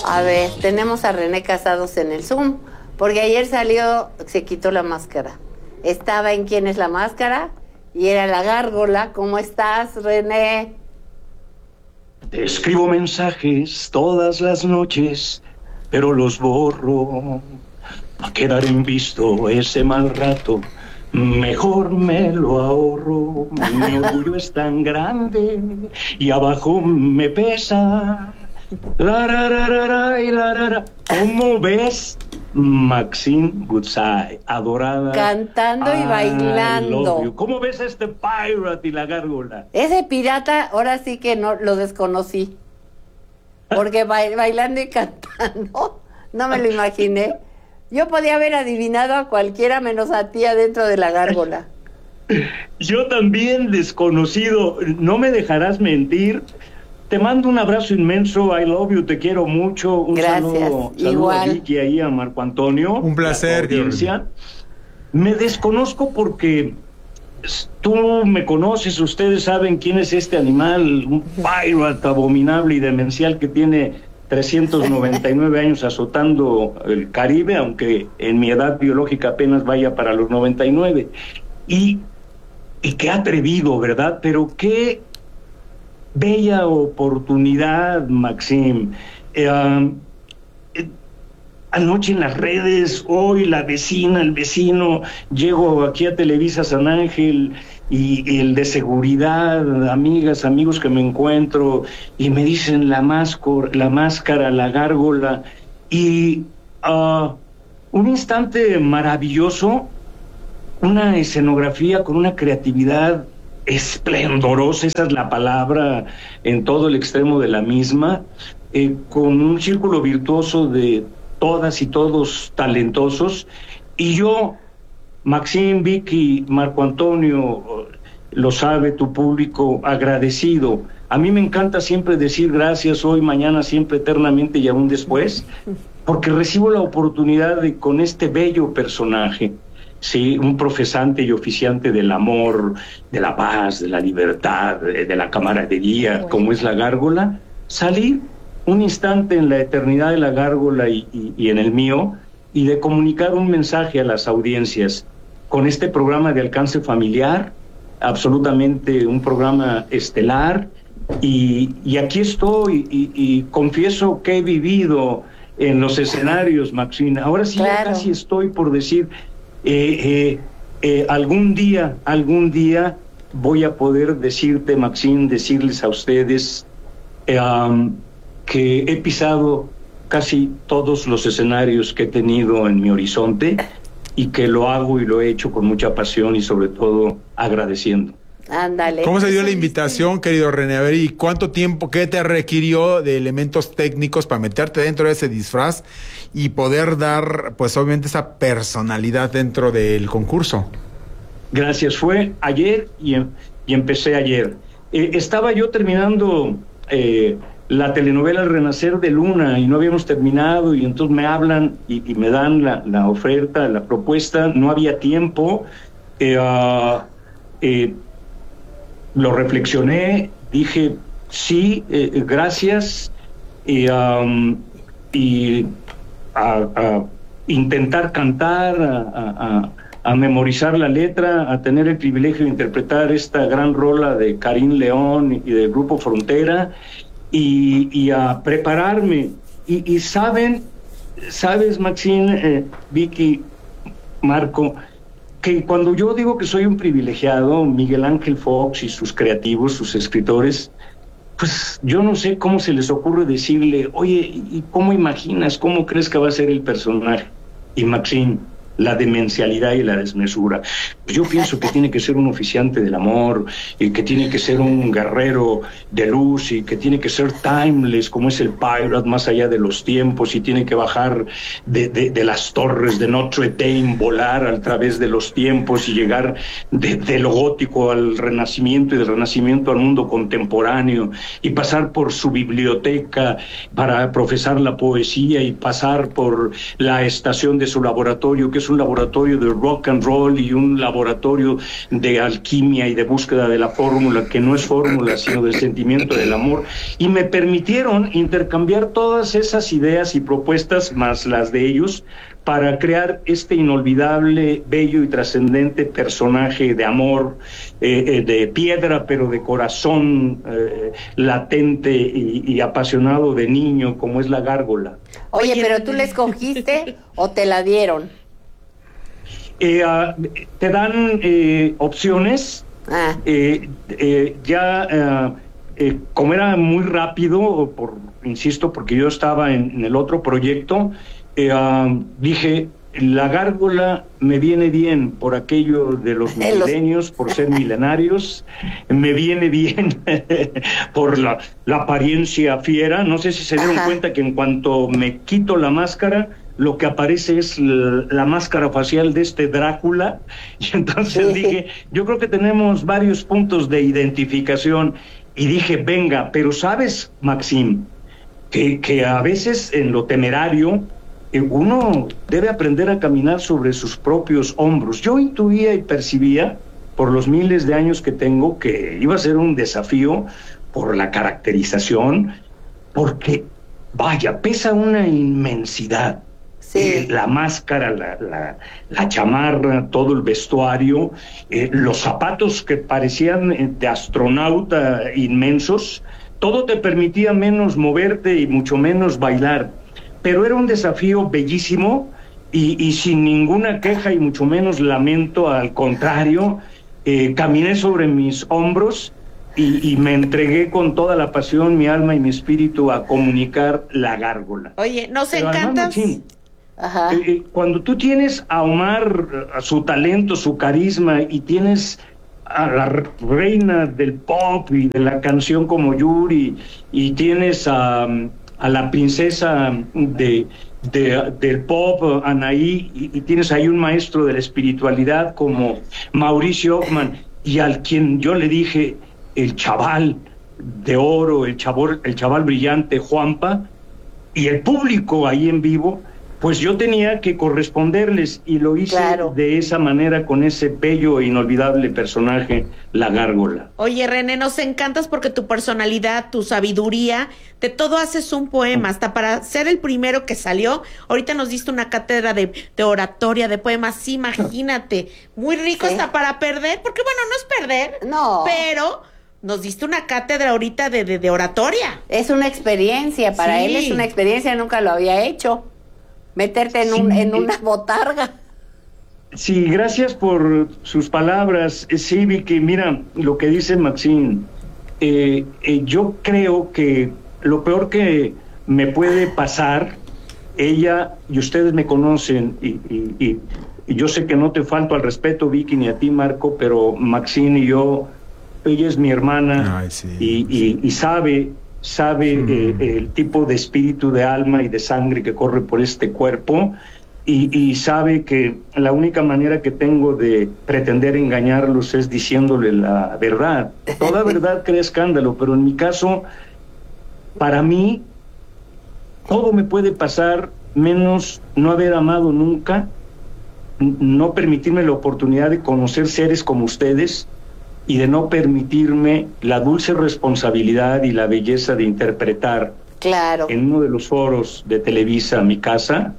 A ver, tenemos a René Casados en el Zoom, porque ayer salió, se quitó la máscara. Estaba en ¿Quién es la máscara? Y era la gárgola. ¿Cómo estás, René? Te escribo mensajes todas las noches, pero los borro. A quedar en visto ese mal rato, mejor me lo ahorro. Mi orgullo es tan grande y abajo me pesa. ¿Cómo ves, Maxine Goodside, adorada? Cantando y bailando. ¿Cómo ves a este pirate y la gárgola? Ese pirata, ahora sí que no lo desconocí. Porque bailando y cantando, no me lo imaginé. Yo podía haber adivinado a cualquiera menos a ti adentro de la gárgola. Yo también, desconocido, no me dejarás mentir. Te mando un abrazo inmenso, I love you, te quiero mucho. Gracias, saludo a Vicky, ahí a Marco Antonio. Un placer. Me desconozco porque tú me conoces, ustedes saben quién es este animal, un pirate abominable y demencial que tiene 399 años azotando el Caribe, aunque en mi edad biológica apenas vaya para los 99. Y qué atrevido, ¿verdad? Pero qué bella oportunidad, Maxime. Anoche en las redes, hoy la vecina, el vecino, llego aquí a Televisa San Ángel y el de seguridad, amigas, amigos que me encuentro y me dicen la máscara, la gárgola, y un instante maravilloso, una escenografía con una creatividad esplendorosa, esa es la palabra, en todo el extremo de la misma, con un círculo virtuoso de todas y todos talentosos, y yo, Maxine, Vicky, Marco Antonio, lo sabe tu público, agradecido. A mí me encanta siempre decir gracias hoy, mañana, siempre, eternamente y aún después, porque recibo la oportunidad de, con este bello personaje, sí, un profesante y oficiante del amor, de la paz, de la libertad, de la camaradería, como es la gárgola, salir un instante en la eternidad de la gárgola y en el mío, y de comunicar un mensaje a las audiencias con este programa de alcance familiar, absolutamente un programa estelar, y aquí estoy, y confieso que he vivido en los escenarios, Maxine. Ahora sí, claro, ya casi estoy por decir, algún día voy a poder decirte, Maxine, decirles a ustedes que he pisado casi todos los escenarios que he tenido en mi horizonte, y que lo hago y lo he hecho con mucha pasión y sobre todo agradeciendo. Ándale. ¿Cómo se dio la invitación, querido René? A ver, ¿y cuánto tiempo, qué te requirió de elementos técnicos para meterte dentro de ese disfraz y poder dar, pues obviamente, esa personalidad dentro del concurso? Gracias, fue ayer y empecé ayer. Estaba yo terminando la telenovela El Renacer de Luna y no habíamos terminado, y entonces me hablan y me dan la oferta, la propuesta. No había tiempo, lo reflexioné, dije sí, gracias, y a intentar cantar, a memorizar la letra, a tener el privilegio de interpretar esta gran rola de Karim León y del Grupo Frontera, y a prepararme. Y sabes, Maxine, Vicky, Marco, que cuando yo digo que soy un privilegiado, Miguel Ángel Fox y sus creativos, sus escritores, pues yo no sé cómo se les ocurre decirle, oye, ¿y cómo imaginas, cómo crees que va a ser el personaje? Y Maxine, la demencialidad y la desmesura. Pues yo pienso que tiene que ser un oficiante del amor, y que tiene que ser un guerrero de luz, y que tiene que ser timeless, como es el pirate, más allá de los tiempos, y tiene que bajar de las torres de Notre Dame, volar a través de los tiempos y llegar de lo gótico al Renacimiento, y del Renacimiento al mundo contemporáneo, y pasar por su biblioteca para profesar la poesía, y pasar por la estación de su laboratorio, que es un laboratorio de rock and roll y un laboratorio de alquimia y de búsqueda de la fórmula, que no es fórmula, sino del sentimiento del amor, y me permitieron intercambiar todas esas ideas y propuestas, más las de ellos, para crear este inolvidable, bello y trascendente personaje de amor, de piedra, pero de corazón latente y apasionado de niño, como es la gárgola. Oye, ¿pero tú la escogiste o te la dieron? Te dan opciones. Como era muy rápido, insisto, porque yo estaba en el otro proyecto, dije, la gárgola me viene bien por aquello de los milenios, por ser milenarios, me viene bien por la apariencia fiera. No sé si se dieron cuenta que en cuanto me quito la máscara, lo que aparece es la máscara facial de este Drácula, y entonces dije, yo creo que tenemos varios puntos de identificación, y dije, venga, pero sabes, Maxim, que a veces en lo temerario, uno debe aprender a caminar sobre sus propios hombros. Yo intuía y percibía, por los miles de años que tengo, que iba a ser un desafío por la caracterización, porque, vaya, pesa una inmensidad. Sí. La máscara, la chamarra, todo el vestuario, los zapatos que parecían de astronauta inmensos, todo te permitía menos moverte y mucho menos bailar. Pero era un desafío bellísimo y sin ninguna queja y mucho menos lamento, al contrario, caminé sobre mis hombros y me entregué con toda la pasión, mi alma y mi espíritu a comunicar la gárgola. Oye, nos encantas. Cuando tú tienes a Omar, a su talento, su carisma, y tienes a la reina del pop y de la canción como Yuri, y tienes a la princesa del pop, Anaí, y tienes ahí un maestro de la espiritualidad como Mauricio Ockman, y al quien yo le dije el chaval de oro, el chaval brillante, Juanpa, y el público ahí en vivo, pues yo tenía que corresponderles, y lo hice de esa manera, con ese bello e inolvidable personaje, la gárgola. Oye, René, nos encantas porque tu personalidad, tu sabiduría, de todo haces un poema, hasta para ser el primero que salió. Ahorita nos diste una cátedra de oratoria, de poemas, sí, imagínate, muy rico, hasta para perder, porque bueno, no es perder, no, pero nos diste una cátedra ahorita de oratoria. Es una experiencia, para él es una experiencia, nunca lo había hecho. Meterte en una botarga. Sí, gracias por sus palabras. Sí, Vicky, mira lo que dice Maxim. Yo creo que lo peor que me puede pasar, ella y ustedes me conocen, y yo sé que no te falto al respeto, Vicky, ni a ti, Marco, pero Maxim y yo, ella es mi hermana. Y sabe el tipo de espíritu, de alma y de sangre que corre por este cuerpo, y sabe que la única manera que tengo de pretender engañarlos es diciéndole la verdad. Toda verdad crea escándalo, pero en mi caso, para mí, todo me puede pasar menos no haber amado nunca, no permitirme la oportunidad de conocer seres como ustedes, y de no permitirme la dulce responsabilidad y la belleza de interpretar en uno de los foros de Televisa, mi casa,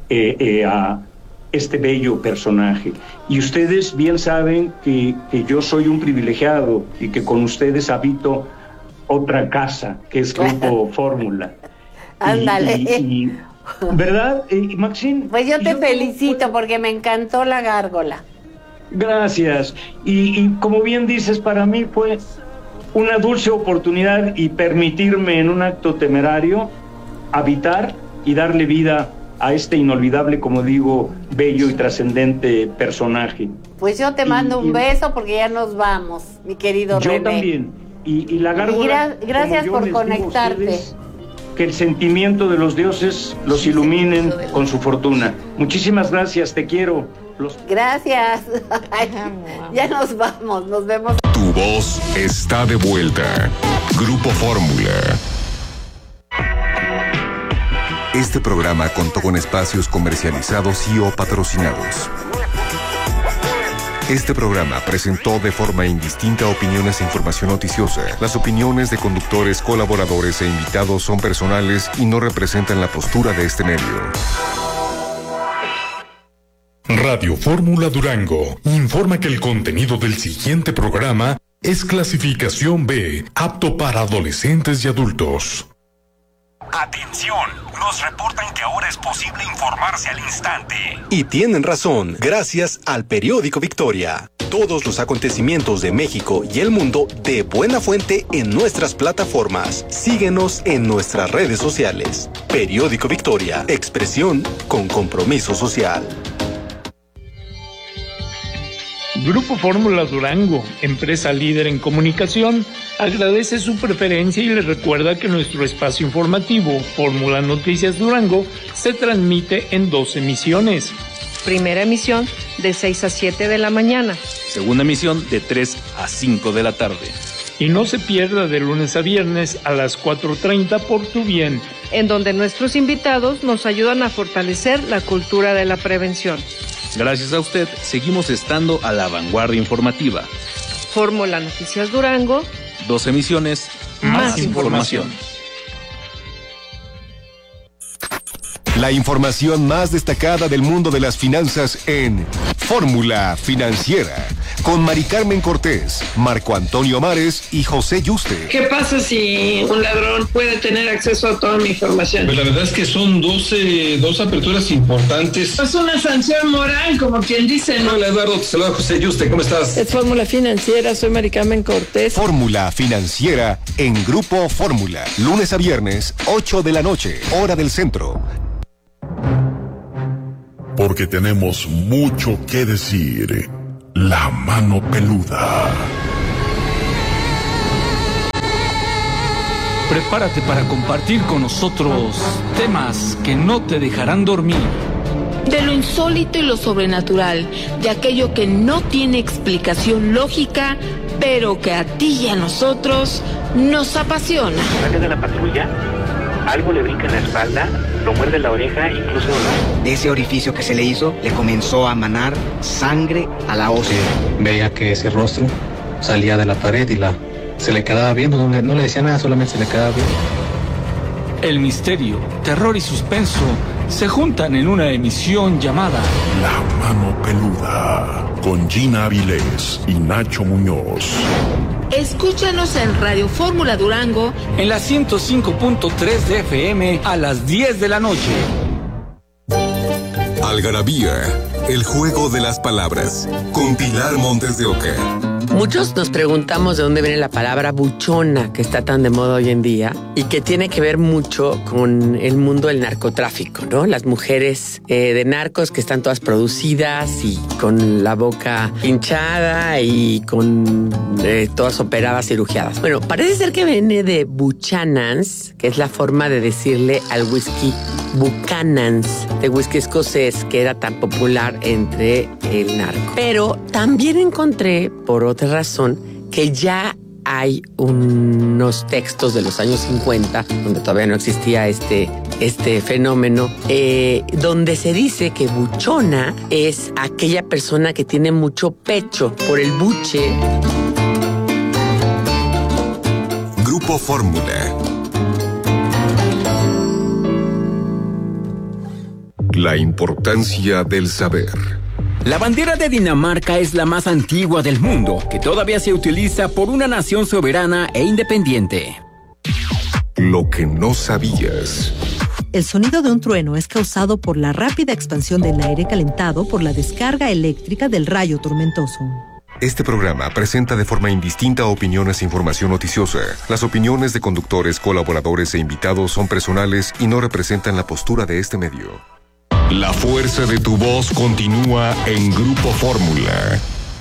a este bello personaje. Y ustedes bien saben que yo soy un privilegiado y que con ustedes habito otra casa, que es Grupo Fórmula. Ándale. ¿Verdad, Maxim? Pues yo te felicito porque me encantó la gárgola. Gracias. Y como bien dices, para mí fue una dulce oportunidad y permitirme en un acto temerario habitar y darle vida a este inolvidable, como digo, bello y trascendente personaje. Pues yo te mando un beso porque ya nos vamos, mi querido René. Yo también. Y la gárgola, gracias por conectarte. Ustedes, que el sentimiento de los dioses los iluminen con su fortuna. Muchísimas gracias, te quiero. Gracias. Ya nos vamos, nos vemos. Tu voz está de vuelta. Grupo Fórmula. Este programa contó con espacios comercializados y o patrocinados. Este programa presentó de forma indistinta opiniones e información noticiosa. Las opiniones de conductores, colaboradores e invitados son personales y no representan la postura de este medio. Radio Fórmula Durango informa que el contenido del siguiente programa es clasificación B, apto para adolescentes y adultos. Atención, nos reportan que ahora es posible informarse al instante. Y tienen razón, gracias al periódico Victoria. Todos los acontecimientos de México y el mundo de buena fuente en nuestras plataformas. Síguenos en nuestras redes sociales. Periódico Victoria, expresión con compromiso social. Grupo Fórmula Durango, empresa líder en comunicación, agradece su preferencia y les recuerda que nuestro espacio informativo, Fórmula Noticias Durango, se transmite en 2 emisiones. Primera emisión de 6 a 7 de la mañana. Segunda emisión de 3 a 5 de la tarde. Y no se pierda de lunes a viernes a las 4:30 por Tu Bien, en donde nuestros invitados nos ayudan a fortalecer la cultura de la prevención. Gracias a usted, seguimos estando a la vanguardia informativa. Fórmula Noticias Durango. 2 emisiones, más información. La información más destacada del mundo de las finanzas en Fórmula Financiera, con Mari Carmen Cortés, Marco Antonio Mares y José Yuste. ¿Qué pasa si un ladrón puede tener acceso a toda mi información? Pues la verdad es que son dos aperturas importantes. Es una sanción moral, como quien dice, ¿no? Hola Eduardo, te saluda José Yuste, ¿cómo estás? Es Fórmula Financiera, soy Mari Carmen Cortés. Fórmula Financiera en Grupo Fórmula, lunes a viernes, 8 de la noche, hora del centro. Porque tenemos mucho que decir. La mano peluda. Prepárate para compartir con nosotros temas que no te dejarán dormir. De lo insólito y lo sobrenatural, de aquello que no tiene explicación lógica, pero que a ti y a nosotros nos apasiona. Sale de la patrulla, algo le brinca en la espalda, lo muerde la oreja, incluso de ese orificio que se le hizo, le comenzó a manar sangre a la ósea. Veía que ese rostro salía de la pared y se le quedaba viendo, no le decía nada, solamente se le quedaba viendo. El misterio, terror y suspenso se juntan en una emisión llamada La Mano Peluda, con Gina Avilés y Nacho Muñoz. Escúchanos en Radio Fórmula Durango en la 105.3 de FM a las 10 de la noche. Algarabía, el juego de las palabras, con Pilar Montes de Oca. Muchos nos preguntamos de dónde viene la palabra buchona, que está tan de moda hoy en día, y que tiene que ver mucho con el mundo del narcotráfico, ¿no? Las mujeres de narcos que están todas producidas y con la boca hinchada y con todas operadas, cirugiadas. Bueno, parece ser que viene de Buchanan's, que es la forma de decirle al whisky Buchanan's, de whisky escocés, que era tan popular entre el narco. Pero también encontré, por otra razón, que ya hay unos textos de los años 50, donde todavía no existía este fenómeno, donde se dice que buchona es aquella persona que tiene mucho pecho por el buche. Grupo Fórmula. La importancia del saber. La bandera de Dinamarca es la más antigua del mundo, que todavía se utiliza por una nación soberana e independiente. Lo que no sabías. El sonido de un trueno es causado por la rápida expansión del aire calentado por la descarga eléctrica del rayo tormentoso. Este programa presenta de forma indistinta opiniones e información noticiosa. Las opiniones de conductores, colaboradores e invitados son personales y no representan la postura de este medio. La fuerza de tu voz continúa en Grupo Fórmula.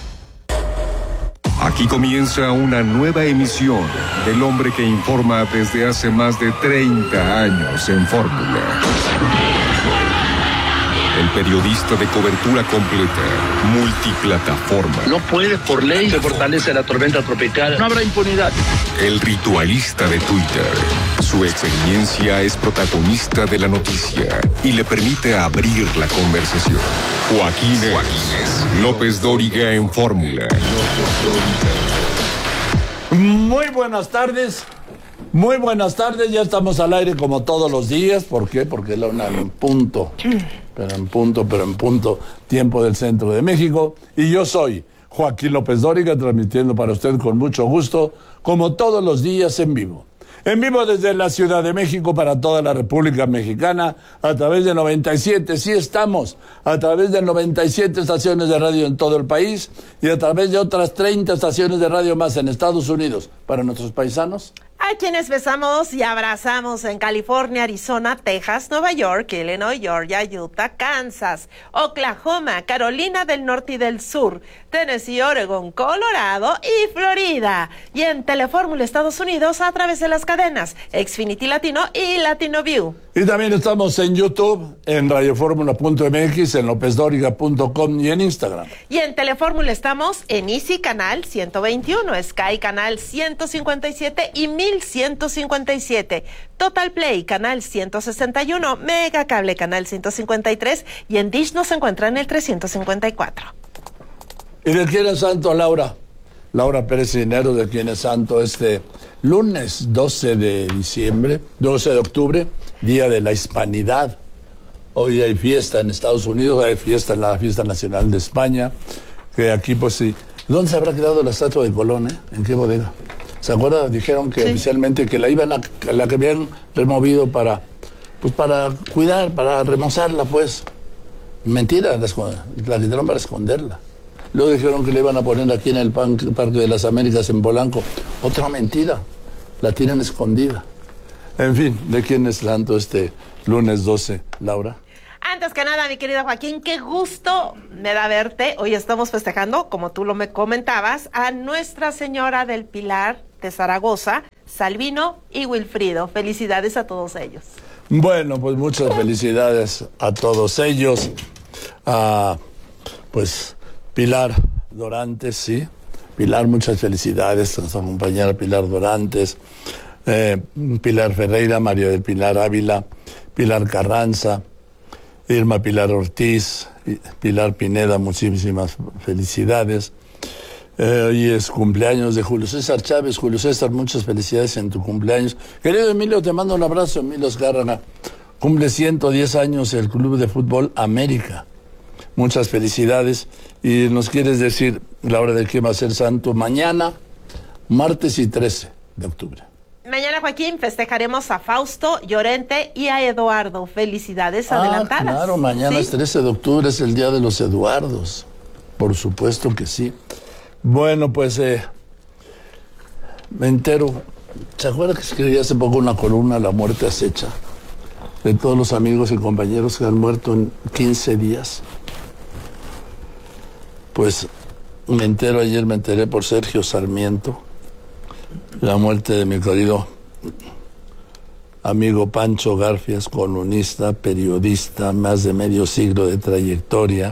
Aquí comienza una nueva emisión del hombre que informa desde hace más de 30 años en Fórmula. El periodista de cobertura completa, multiplataforma. No puede, por ley, se fortalece la tormenta tropical. No habrá impunidad. El ritualista de Twitter. Su experiencia es protagonista de la noticia y le permite abrir la conversación. Joaquín López Dóriga en Fórmula. Muy buenas tardes. Muy buenas tardes, ya estamos al aire como todos los días. ¿Por qué? Porque es la una en punto, tiempo del centro de México. Y yo soy Joaquín López Dóriga, transmitiendo para usted con mucho gusto, como todos los días en vivo. En vivo desde la Ciudad de México para toda la República Mexicana, a través de 97, sí estamos, a través de 97 estaciones de radio en todo el país y a través de otras 30 estaciones de radio más en Estados Unidos. Para nuestros paisanos, a quienes besamos y abrazamos en California, Arizona, Texas, Nueva York, Illinois, Georgia, Utah, Kansas, Oklahoma, Carolina del Norte y del Sur, Tennessee, Oregon, Colorado y Florida. Y en Telefórmula Estados Unidos a través de las cadenas Xfinity Latino y Latino View. Y también estamos en YouTube, en radioformula.mx, en lopezdoriga.com y en Instagram. Y en Telefórmula estamos en Easy Canal 121, Sky Canal 157 y 1157, Total Play Canal 161, Mega Cable Canal 153 y en Dish nos encuentran en el 354. ¿Y de quién es santo, Laura? Laura Pérez Dinero, ¿de quién es santo este lunes 12 de octubre, Día de la Hispanidad? Hoy hay fiesta en Estados Unidos, hay fiesta en la Fiesta Nacional de España, que aquí pues sí. ¿Dónde se habrá quedado la estatua de Colón, ¿En qué bodega? ¿Se acuerda? Dijeron que oficialmente que la que habían removido para cuidar, para remozarla, pues. Mentira, la quitaron para esconderla. Luego dijeron que la iban a poner aquí en el Parque de las Américas en Polanco. Otra mentira, la tienen escondida. En fin, ¿de quién es santo este lunes 12, Laura? Antes que nada, mi querido Joaquín, qué gusto me da verte. Hoy estamos festejando, como tú me comentabas, a Nuestra Señora del Pilar de Zaragoza, Salvino y Wilfrido. Felicidades a todos ellos. Bueno, pues muchas felicidades a todos ellos. Pues Pilar Dorantes, sí. Pilar, muchas felicidades a nuestra compañera Pilar Dorantes, Pilar Ferreira, María del Pilar Ávila, Pilar Carranza, Irma Pilar Ortiz, Pilar Pineda, muchísimas felicidades. Hoy es cumpleaños de Julio César Chávez. Julio César, muchas felicidades en tu cumpleaños. Querido Emilio, te mando un abrazo. Emilio Escárraga, cumple 110 años el Club de Fútbol América. Muchas felicidades. Y nos quieres decir la hora de qué va a ser santo mañana, martes y 13 de octubre. Mañana, Joaquín, festejaremos a Fausto, Llorente y a Eduardo. Felicidades adelantadas. Claro, mañana es 13 de octubre, es el Día de los Eduardos. Por supuesto que sí. Bueno, pues me entero. ¿Se acuerda que escribí hace poco una columna, La muerte acecha? De todos los amigos y compañeros que han muerto en 15 días. Pues me enteré por Sergio Sarmiento, la muerte de mi querido amigo Pancho Garfias, columnista, periodista, más de medio siglo de trayectoria.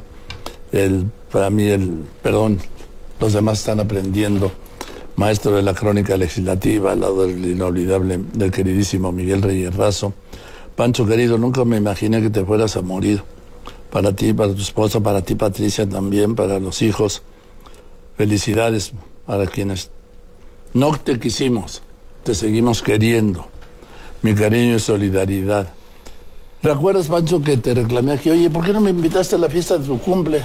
Los demás están aprendiendo. Maestro de la crónica legislativa, al lado del inolvidable, del queridísimo Miguel Reyes Razo. Pancho, querido, nunca me imaginé que te fueras a morir. Para ti, para tu esposa, para ti, Patricia, también, para los hijos. Felicidades para quienes no te quisimos, te seguimos queriendo. Mi cariño y solidaridad. ¿Recuerdas, Pancho, que te reclamé aquí? Oye, ¿por qué no me invitaste a la fiesta de tu cumple?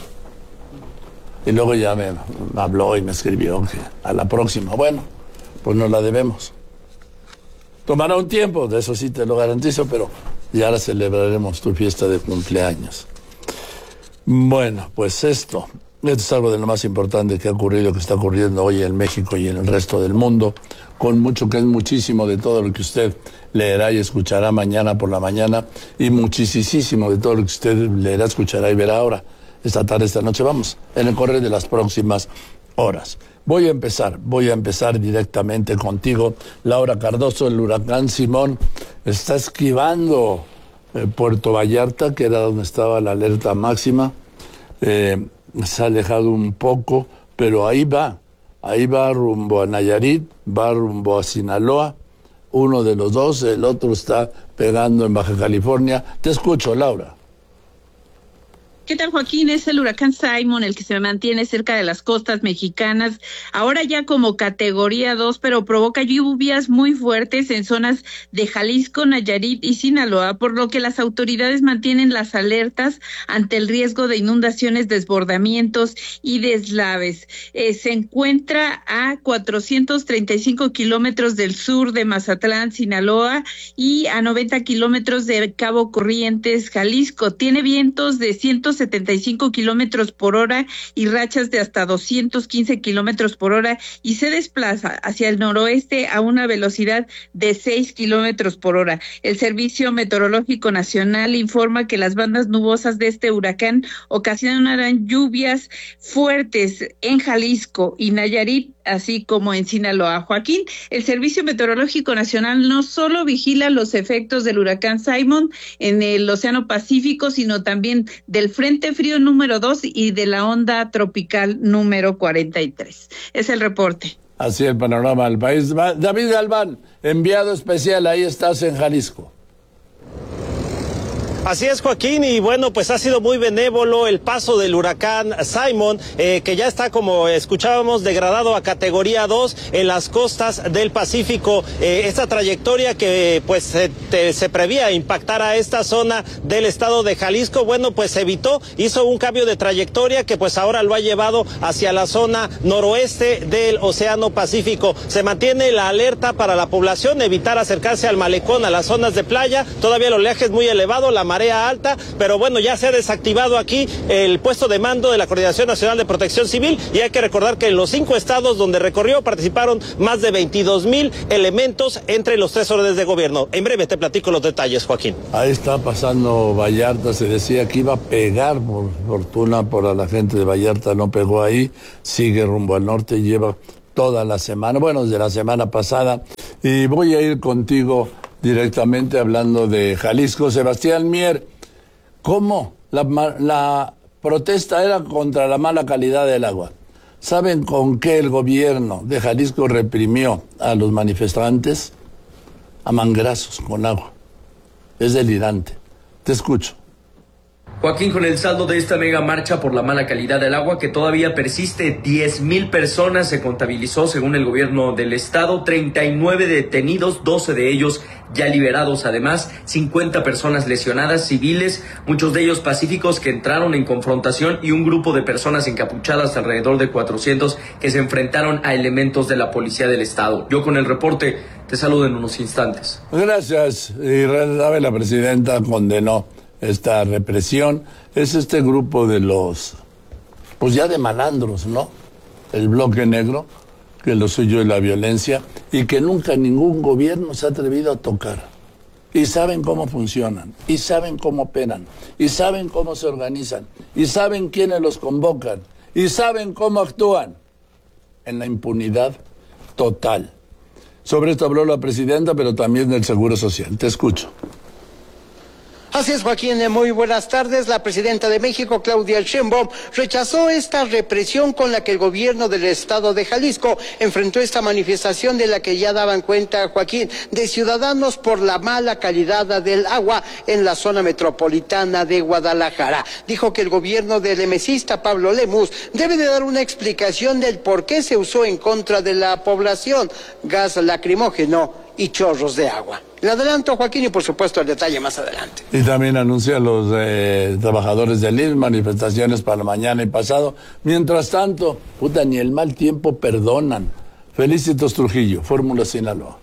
Y luego ya me habló y me escribió que a la próxima. Bueno, pues nos la debemos. Tomará un tiempo, de eso sí te lo garantizo, pero ya la celebraremos tu fiesta de cumpleaños. Bueno, pues esto es algo de lo más importante que ha ocurrido, que está ocurriendo hoy en México y en el resto del mundo, con mucho que es muchísimo de todo lo que usted leerá y escuchará mañana por la mañana, y muchísimo de todo lo que usted leerá, escuchará y verá ahora, esta tarde, esta noche. Vamos, en el correr de las próximas horas. Voy a empezar directamente contigo, Laura Cardoso. El huracán Simón está esquivando Puerto Vallarta, que era donde estaba la alerta máxima. Se ha alejado un poco, pero ahí va rumbo a Nayarit, va rumbo a Sinaloa, uno de los dos, el otro está pegando en Baja California. Te escucho, Laura. ¿Qué tal, Joaquín? Es el huracán Simon el que se mantiene cerca de las costas mexicanas, ahora ya como categoría 2, pero provoca lluvias muy fuertes en zonas de Jalisco, Nayarit y Sinaloa, por lo que las autoridades mantienen las alertas ante el riesgo de inundaciones, desbordamientos y deslaves. Se encuentra a 435 kilómetros del sur de Mazatlán, Sinaloa, y a 90 kilómetros de Cabo Corrientes, Jalisco. Tiene vientos de 175 kilómetros por hora y rachas de hasta 215 kilómetros por hora, y se desplaza hacia el noroeste a una velocidad de 6 kilómetros por hora. El Servicio Meteorológico Nacional informa que las bandas nubosas de este huracán ocasionarán lluvias fuertes en Jalisco y Nayarit, así como en Sinaloa. Joaquín, el Servicio Meteorológico Nacional no solo vigila los efectos del huracán Simon en el Océano Pacífico, sino también del Frente Frío número 2 y de la onda tropical número 43. Es el reporte. Así el panorama del país. David Galván, enviado especial, ahí estás en Jalisco. Así es, Joaquín, y bueno, pues ha sido muy benévolo el paso del huracán Simon, que ya está, como escuchábamos, degradado a categoría 2 en las costas del Pacífico. Esta trayectoria que pues se prevía impactar a esta zona del estado de Jalisco, bueno, pues se evitó, hizo un cambio de trayectoria que pues ahora lo ha llevado hacia la zona noroeste del Océano Pacífico. Se mantiene la alerta para la población, evitar acercarse al malecón, a las zonas de playa. Todavía el oleaje es muy elevado, la marea alta, pero bueno, ya se ha desactivado aquí el puesto de mando de la Coordinación Nacional de Protección Civil, y hay que recordar que en los 5 estados donde recorrió participaron más de 22,000 elementos entre los 3 órdenes de gobierno. En breve te platico los detalles, Joaquín. Ahí está pasando Vallarta, se decía que iba a pegar, por fortuna para la gente de Vallarta no pegó ahí, sigue rumbo al norte y lleva toda la semana, bueno, desde la semana pasada, y voy a ir contigo directamente hablando de Jalisco. Sebastián Mier, ¿cómo? La protesta era contra la mala calidad del agua. ¿Saben con qué el gobierno de Jalisco reprimió a los manifestantes? A mangrazos con agua. Es delirante. Te escucho. Joaquín, con el saldo de esta mega marcha por la mala calidad del agua que todavía persiste, 10,000 personas se contabilizó según el gobierno del estado, 39 detenidos, 12 de ellos ya liberados, además 50 personas lesionadas, civiles, muchos de ellos pacíficos que entraron en confrontación, y un grupo de personas encapuchadas, alrededor de 400, que se enfrentaron a elementos de la policía del estado. Yo con el reporte te saludo en unos instantes. Gracias. Y la presidenta condenó esta represión. Es este grupo de los, pues ya de malandros, ¿no? El bloque negro, que lo suyo es la violencia y que nunca ningún gobierno se ha atrevido a tocar. Y saben cómo funcionan, y saben cómo operan, y saben cómo se organizan, y saben quiénes los convocan, y saben cómo actúan. En la impunidad total. Sobre esto habló la presidenta, pero también del Seguro Social. Te escucho. Así es, Joaquín, muy buenas tardes. La presidenta de México, Claudia Sheinbaum, rechazó esta represión con la que el gobierno del estado de Jalisco enfrentó esta manifestación, de la que ya daban cuenta, Joaquín, de ciudadanos por la mala calidad del agua en la zona metropolitana de Guadalajara. Dijo que el gobierno del emesista Pablo Lemus debe de dar una explicación del por qué se usó en contra de la población gas lacrimógeno y chorros de agua. Le adelanto, Joaquín, y por supuesto el detalle más adelante. Y también anuncia a los trabajadores del IMSS manifestaciones para mañana y pasado. Mientras tanto, ni el mal tiempo perdonan. Felicitos Trujillo, Fórmula Sinaloa.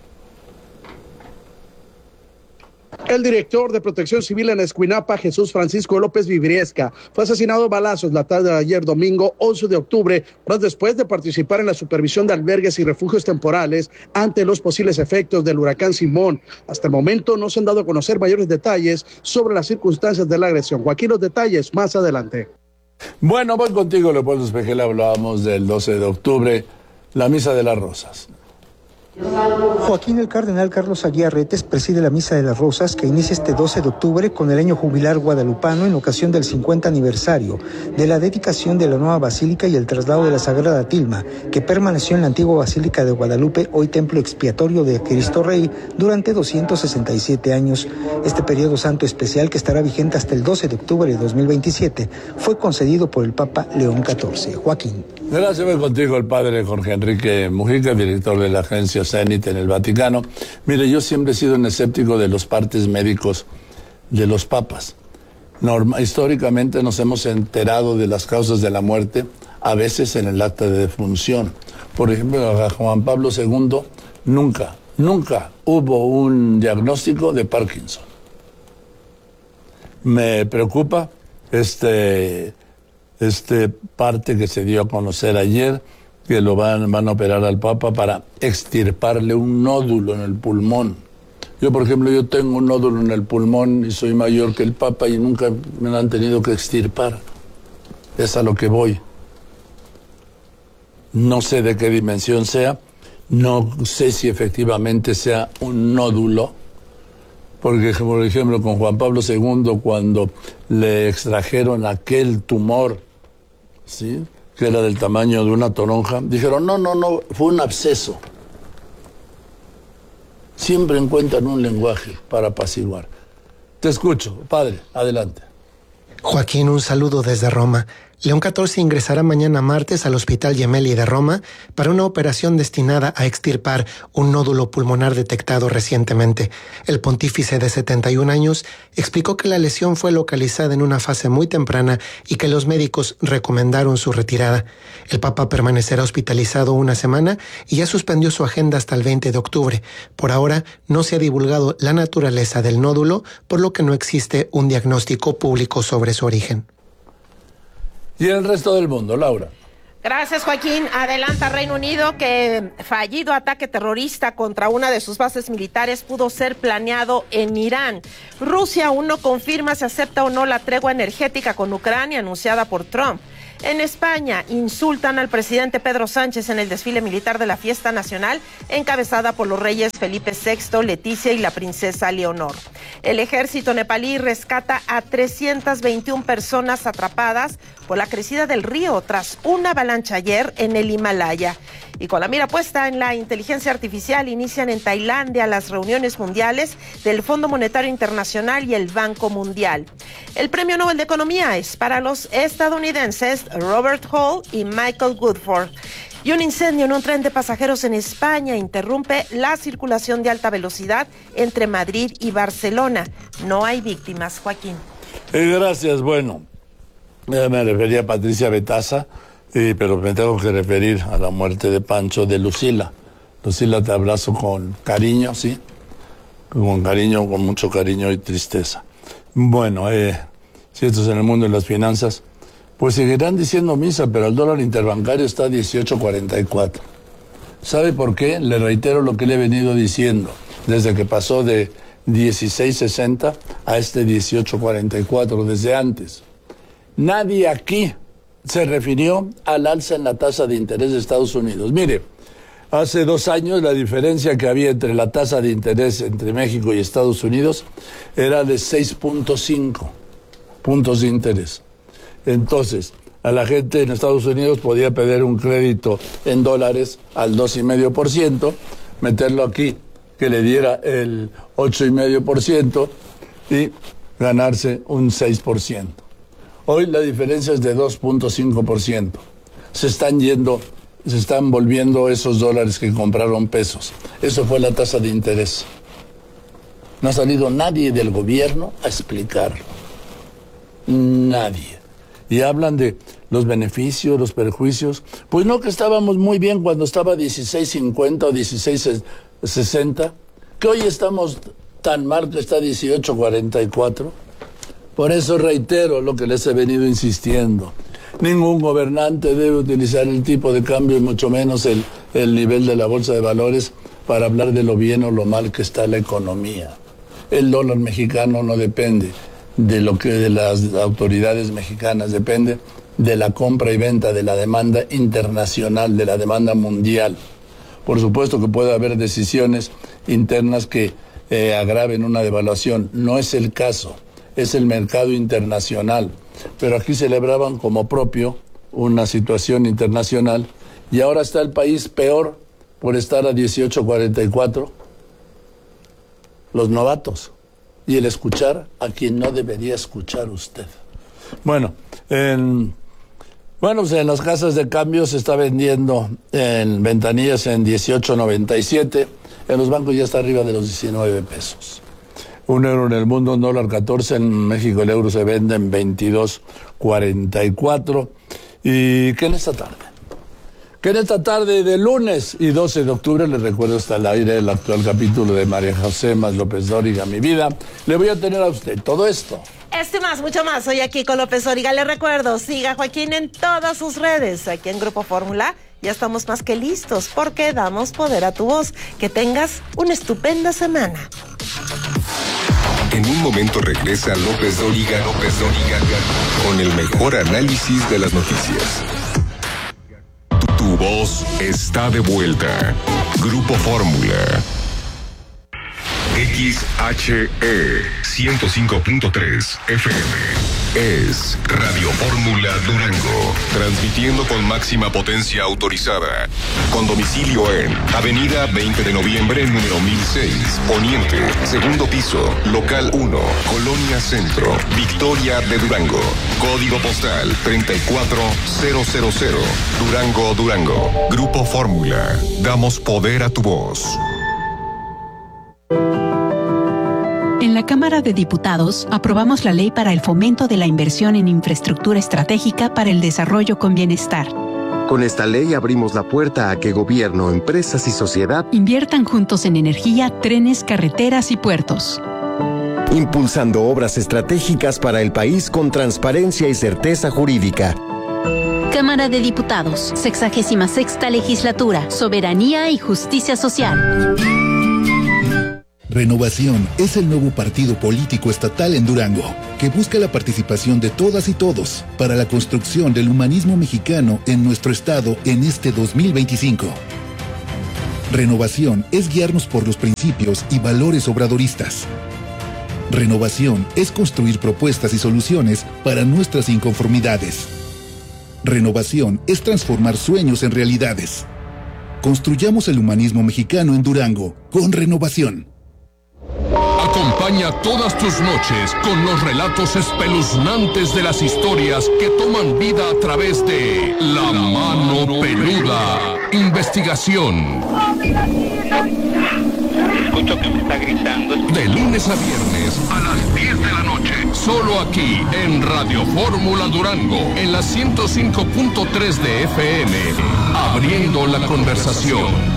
El director de Protección Civil en Escuinapa, Jesús Francisco López Vivriesca, fue asesinado a balazos la tarde de ayer domingo 11 de octubre, horas después de participar en la supervisión de albergues y refugios temporales ante los posibles efectos del huracán Simón. Hasta el momento no se han dado a conocer mayores detalles sobre las circunstancias de la agresión. Joaquín, los detalles más adelante. Bueno, voy contigo, Leopoldo Espejel. Hablábamos del 12 de octubre, la Misa de las Rosas. Joaquín el Cardenal Carlos Aguiar Retes preside la Misa de las Rosas que inicia este 12 de octubre con el año jubilar guadalupano en ocasión del 50 aniversario de la dedicación de la nueva basílica y el traslado de la Sagrada Tilma, que permaneció en la antigua Basílica de Guadalupe, hoy templo expiatorio de Cristo Rey, durante 267 años. Este periodo santo especial, que estará vigente hasta el 12 de octubre de 2027, fue concedido por el Papa León XIV. Joaquín. Gracias, voy contigo el padre Jorge Enrique Mujica, director de la agencia Zenit en el Vaticano. Mire, yo siempre he sido un escéptico de los partes médicos de los papas. Históricamente nos hemos enterado de las causas de la muerte, a veces en el acta de defunción. Por ejemplo, a Juan Pablo II nunca hubo un diagnóstico de Parkinson. Me preocupa parte que se dio a conocer ayer, que lo van a operar al Papa para extirparle un nódulo en el pulmón. Yo, por ejemplo, yo tengo un nódulo en el pulmón y soy mayor que el Papa y nunca me lo han tenido que extirpar. Es a lo que voy. No sé de qué dimensión sea, no sé si efectivamente sea un nódulo, porque, por ejemplo, con Juan Pablo II, cuando le extrajeron aquel tumor, ¿sí?, que era del tamaño de una toronja, dijeron, no, fue un absceso. Siempre encuentran un lenguaje para apaciguar. Te escucho, padre, adelante. Joaquín, un saludo desde Roma. León XIV ingresará mañana martes al Hospital Gemelli de Roma para una operación destinada a extirpar un nódulo pulmonar detectado recientemente. El pontífice de 71 años explicó que la lesión fue localizada en una fase muy temprana y que los médicos recomendaron su retirada. El Papa permanecerá hospitalizado una semana y ya suspendió su agenda hasta el 20 de octubre. Por ahora no se ha divulgado la naturaleza del nódulo, por lo que no existe un diagnóstico público sobre su origen. Y el resto del mundo, Laura. Gracias, Joaquín. Adelanta Reino Unido que fallido ataque terrorista contra una de sus bases militares pudo ser planeado en Irán. Rusia aún no confirma si acepta o no la tregua energética con Ucrania anunciada por Trump. En España, insultan al presidente Pedro Sánchez en el desfile militar de la fiesta nacional, encabezada por los reyes Felipe VI, Leticia y la princesa Leonor. El ejército nepalí rescata a 321 personas atrapadas por la crecida del río tras una avalancha ayer en el Himalaya. Y con la mira puesta en la inteligencia artificial, inician en Tailandia las reuniones mundiales del Fondo Monetario Internacional y el Banco Mundial. El Premio Nobel de Economía es para los estadounidenses Robert Hall y Michael Woodford. Y un incendio en un tren de pasajeros en España interrumpe la circulación de alta velocidad entre Madrid y Barcelona. No hay víctimas, Joaquín. Gracias, bueno. Me refería a Patricia Betaza, pero me tengo que referir a la muerte de Pancho de Lucila. Lucila, te abrazo con cariño, ¿sí? Con cariño, con mucho cariño y tristeza. Bueno, si esto es en el mundo de las finanzas, pues seguirán diciendo misa, pero el dólar interbancario está a 18.44. ¿Sabe por qué? Le reitero lo que le he venido diciendo, desde que pasó de 16.60 a este 18.44, desde antes. Nadie aquí se refirió al alza en la tasa de interés de Estados Unidos. Mire, hace 2 años la diferencia que había entre la tasa de interés entre México y Estados Unidos era de 6.5 puntos de interés. Entonces, a la gente en Estados Unidos podía pedir un crédito en dólares al 2,5%, meterlo aquí, que le diera el 8,5% y ganarse un 6%. Hoy la diferencia es de 2.5%. Se están volviendo esos dólares que compraron pesos. Eso fue la tasa de interés. No ha salido nadie del gobierno a explicarlo. Nadie. Y hablan de los beneficios, los perjuicios. Pues no, que estábamos muy bien cuando estaba 16.50 o 16.60, que hoy estamos tan mal que está 18.44. Por eso reitero lo que les he venido insistiendo. Ningún gobernante debe utilizar el tipo de cambio y mucho menos el nivel de la bolsa de valores para hablar de lo bien o lo mal que está la economía. El dólar mexicano no depende de lo que de las autoridades mexicanas, depende de la compra y venta, de la demanda internacional, de la demanda mundial. Por supuesto que puede haber decisiones internas que agraven una devaluación. No es el caso, es el mercado internacional. Pero aquí celebraban como propio una situación internacional y ahora está el país peor por estar a 18.44. Los novatos y el escuchar a quien no debería escuchar usted. Bueno, pues en las casas de cambio se está vendiendo en ventanillas en 18.97, en los bancos ya está arriba de los 19 pesos. Un euro en el mundo, un dólar 14, en México el euro se vende en 22.44. ¿Y qué en esta tarde? Que en esta tarde de lunes y 12 de octubre, les recuerdo, está al aire el actual capítulo de María José más López Dóriga, Mi Vida. Le voy a tener a usted todo esto. Más, mucho más. Soy aquí con López Dóriga. Le recuerdo, siga a Joaquín en todas sus redes. Aquí en Grupo Fórmula ya estamos más que listos porque damos poder a tu voz. Que tengas una estupenda semana. En un momento regresa López Dóriga, con el mejor análisis de las noticias. Tu voz está de vuelta. Grupo Fórmula. XHE 105.3 FM. Es Radio Fórmula Durango. Transmitiendo con máxima potencia autorizada. Con domicilio en Avenida 20 de Noviembre, número 1006, Poniente, segundo piso, local 1, Colonia Centro, Victoria de Durango. Código postal 34000. Durango, Durango. Grupo Fórmula. Damos poder a tu voz. En la Cámara de Diputados aprobamos la ley para el fomento de la inversión en infraestructura estratégica para el desarrollo con bienestar. Con esta ley abrimos la puerta a que gobierno, empresas y sociedad inviertan juntos en energía, trenes, carreteras y puertos. Impulsando obras estratégicas para el país con transparencia y certeza jurídica. Cámara de Diputados, 66ª Legislatura, Soberanía y Justicia Social. Renovación es el nuevo partido político estatal en Durango, que busca la participación de todas y todos para la construcción del humanismo mexicano en nuestro estado en este 2025. Renovación es guiarnos por los principios y valores obradoristas. Renovación es construir propuestas y soluciones para nuestras inconformidades. Renovación es transformar sueños en realidades. Construyamos el humanismo mexicano en Durango con Renovación. Acompaña todas tus noches con los relatos espeluznantes de las historias que toman vida a través de La Mano Peluda. Investigación. Escucho que me está gritando. De lunes a viernes a las 10 de la noche. Solo aquí en Radio Fórmula Durango, en la 105.3 de FM. Abriendo la conversación.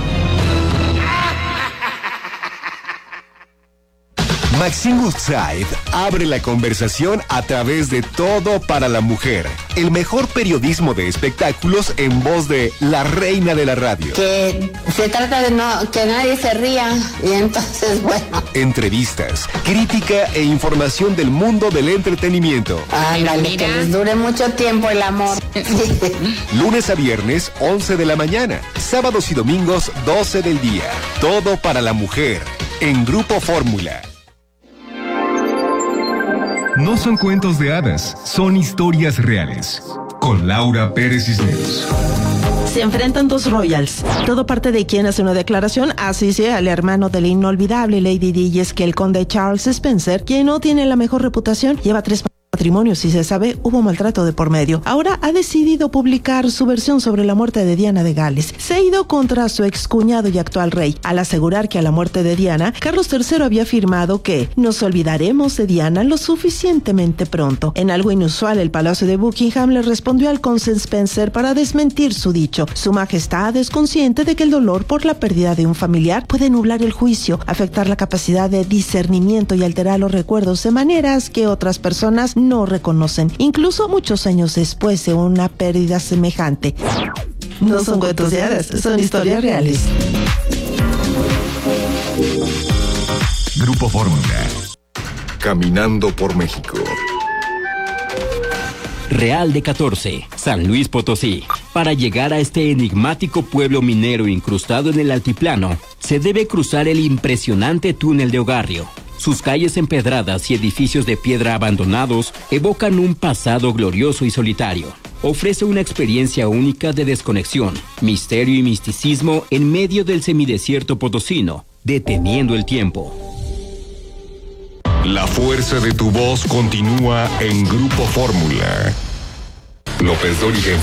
Maxine Woodside abre la conversación a través de Todo para la Mujer. El mejor periodismo de espectáculos en voz de la reina de la radio. Que se trata de que nadie se ría y entonces, bueno. Entrevistas, crítica e información del mundo del entretenimiento. Ándale, que les dure mucho tiempo el amor. Lunes a viernes, 11 de la mañana. Sábados y domingos, 12 del día. Todo para la Mujer. En Grupo Fórmula. No son cuentos de hadas, son historias reales. Con Laura Pérez Cisneros. Se enfrentan dos royals. Todo parte de quien hace una declaración, así sea el hermano de la inolvidable Lady Di, y es que el conde Charles Spencer, quien no tiene la mejor reputación, lleva 3 matrimonios y se sabe hubo maltrato de por medio. Ahora ha decidido publicar su versión sobre la muerte de Diana de Gales. Se ha ido contra su excuñado y actual rey, al asegurar que a la muerte de Diana, Carlos III había afirmado que nos olvidaremos de Diana lo suficientemente pronto. En algo inusual, el Palacio de Buckingham le respondió al conde Spencer para desmentir su dicho. Su majestad es consciente de que el dolor por la pérdida de un familiar puede nublar el juicio, afectar la capacidad de discernimiento y alterar los recuerdos de maneras que otras personas no reconocen, incluso muchos años después de una pérdida semejante. No son cuentos de hadas, son historias reales. Grupo Fórmula. Caminando por México. Real de 14, San Luis Potosí. Para llegar a este enigmático pueblo minero incrustado en el altiplano, se debe cruzar el impresionante túnel de Ogarrio. Sus calles empedradas y edificios de piedra abandonados evocan un pasado glorioso y solitario. Ofrece una experiencia única de desconexión, misterio y misticismo en medio del semidesierto potosino, deteniendo el tiempo. La fuerza de tu voz continúa en Grupo Fórmula. López Dóriga